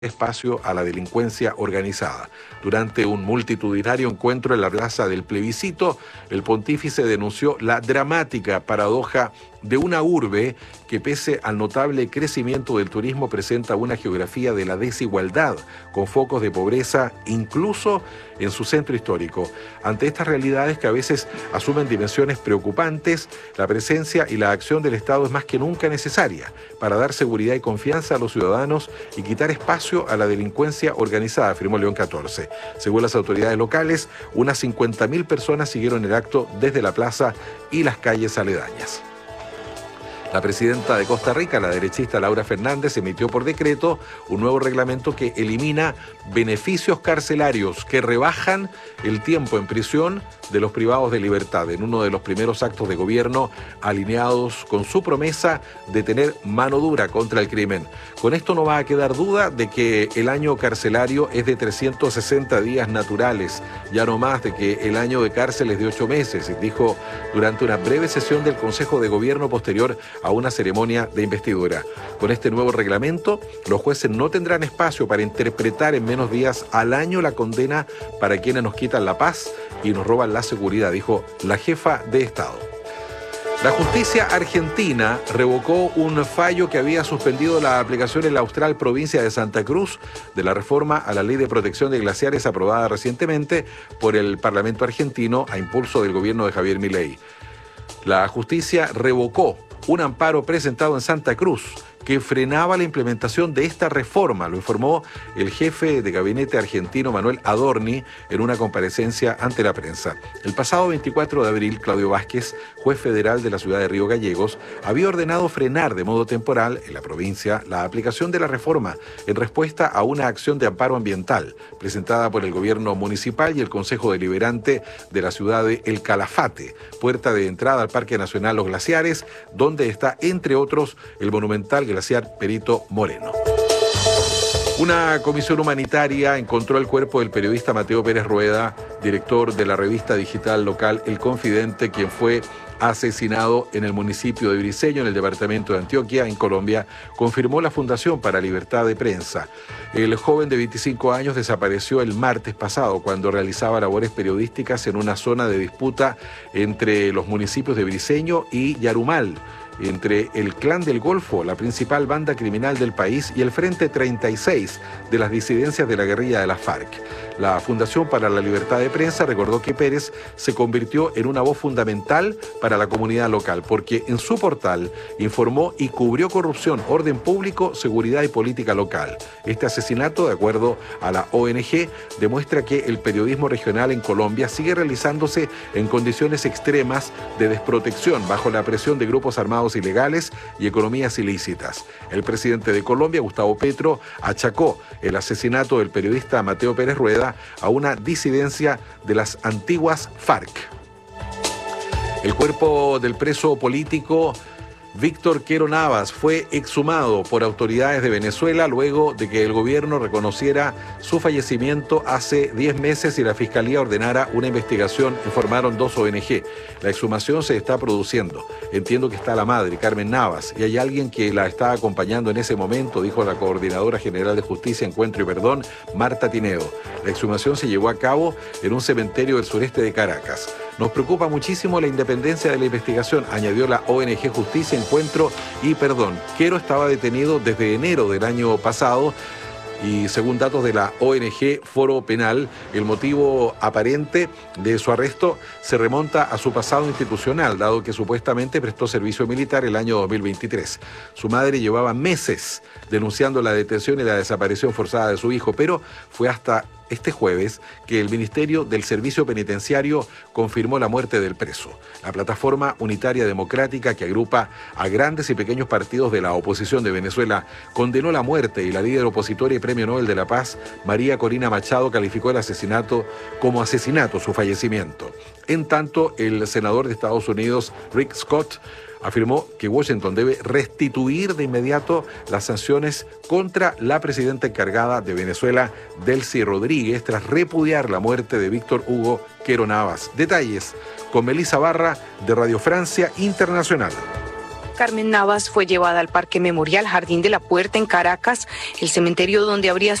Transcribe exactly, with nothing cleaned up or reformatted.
espacio a la delincuencia organizada. Durante un multitudinario encuentro en la plaza del Plebiscito, el pontífice denunció la dramática paradoja de una urbe que, pese al notable crecimiento del turismo, presenta una geografía de la desigualdad, con focos de pobreza incluso en su centro histórico. Ante estas realidades, que a veces asumen dimensiones preocupantes, la presencia y la acción del Estado es más que nunca necesaria para dar seguridad y confianza a los ciudadanos y quitar espacio a la delincuencia organizada, afirmó León catorce. Según las autoridades locales, unas cincuenta mil personas siguieron el acto desde la plaza y las calles aledañas. La presidenta de Costa Rica, la derechista Laura Fernández, emitió por decreto un nuevo reglamento que elimina beneficios carcelarios que rebajan el tiempo en prisión de los privados de libertad, en uno de los primeros actos de gobierno alineados con su promesa de tener mano dura contra el crimen. Con esto no va a quedar duda de que el año carcelario es de trescientos sesenta días naturales, ya no más de que el año de cárcel es de ocho meses, dijo durante una breve sesión del Consejo de Gobierno posterior a una ceremonia de investidura. Con este nuevo reglamento, los jueces no tendrán espacio para interpretar en menos días al año la condena para quienes nos quitan la paz y nos roban la seguridad, dijo la jefa de Estado. La justicia argentina revocó un fallo que había suspendido la aplicación en la austral provincia de Santa Cruz de la reforma a la ley de protección de glaciares aprobada recientemente por el Parlamento argentino a impulso del gobierno de Javier Milei. La justicia revocó un amparo presentado en Santa Cruz que frenaba la implementación de esta reforma, lo informó el jefe de gabinete argentino Manuel Adorni en una comparecencia ante la prensa. El pasado veinticuatro de abril, Claudio Vázquez, juez federal de la ciudad de Río Gallegos, había ordenado frenar de modo temporal en la provincia la aplicación de la reforma en respuesta a una acción de amparo ambiental presentada por el gobierno municipal y el Consejo Deliberante de la ciudad de El Calafate, puerta de entrada al Parque Nacional Los Glaciares, donde está, entre otros, el monumental glaciar Perito Moreno. Una comisión humanitaria encontró el cuerpo del periodista Mateo Pérez Rueda, director de la revista digital local El Confidente, quien fue asesinado en el municipio de Briceño, en el departamento de Antioquia, en Colombia, confirmó la Fundación para Libertad de Prensa. El joven de veinticinco años desapareció el martes pasado cuando realizaba labores periodísticas en una zona de disputa entre los municipios de Briceño y Yarumal, entre el Clan del Golfo, la principal banda criminal del país, y el Frente treinta y seis de las disidencias de la guerrilla de la FARC. La Fundación para la Libertad de Prensa recordó que Pérez se convirtió en una voz fundamental para la comunidad local, porque en su portal informó y cubrió corrupción, orden público, seguridad y política local. Este asesinato, de acuerdo a la O N G, demuestra que el periodismo regional en Colombia sigue realizándose en condiciones extremas de desprotección, bajo la presión de grupos armados ilegales y economías ilícitas. El presidente de Colombia, Gustavo Petro, achacó el asesinato del periodista Mateo Pérez Rueda a una disidencia de las antiguas FARC. El cuerpo del preso político Víctor Quero Navas fue exhumado por autoridades de Venezuela luego de que el gobierno reconociera su fallecimiento hace diez meses y la Fiscalía ordenara una investigación, informaron dos O N G. La exhumación se está produciendo. Entiendo que está la madre, Carmen Navas, y hay alguien que la está acompañando en ese momento, dijo la Coordinadora General de Justicia, Encuentro y Perdón, Marta Tinedo. La exhumación se llevó a cabo en un cementerio del sureste de Caracas. Nos preocupa muchísimo la independencia de la investigación, añadió la O N G Justicia, Encuentro y Perdón. Quero estaba detenido desde enero del año pasado y, según datos de la O N G Foro Penal, el motivo aparente de su arresto se remonta a su pasado institucional, dado que supuestamente prestó servicio militar el año dos mil veintitrés. Su madre llevaba meses denunciando la detención y la desaparición forzada de su hijo, pero fue hasta este jueves que el Ministerio del Servicio Penitenciario confirmó la muerte del preso. La Plataforma Unitaria Democrática, que agrupa a grandes y pequeños partidos de la oposición de Venezuela, condenó la muerte y la líder opositora y Premio Nobel de la Paz, María Corina Machado, calificó el asesinato como asesinato, su fallecimiento. En tanto, el senador de Estados Unidos, Rick Scott, afirmó que Washington debe restituir de inmediato las sanciones contra la presidenta encargada de Venezuela, Delcy Rodríguez, tras repudiar la muerte de Víctor Hugo Quero Navas. Detalles con Melissa Barra de Radio Francia Internacional. Carmen Navas fue llevada al Parque Memorial Jardín de la Puerta en Caracas, el cementerio donde habría